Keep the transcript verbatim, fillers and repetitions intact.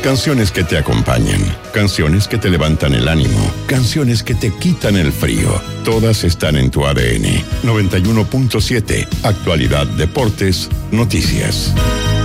Canciones que te acompañan, canciones que te levantan el ánimo, canciones que te quitan el frío. Todas están en tu A D N. noventa y uno punto siete, Actualidad, Deportes, Noticias.